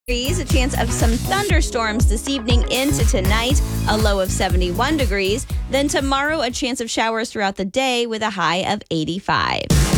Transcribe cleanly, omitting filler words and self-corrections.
A chance of some thunderstorms this evening into tonight, a low of 71 degrees. Then tomorrow, a chance of showers throughout the day with a high of 85.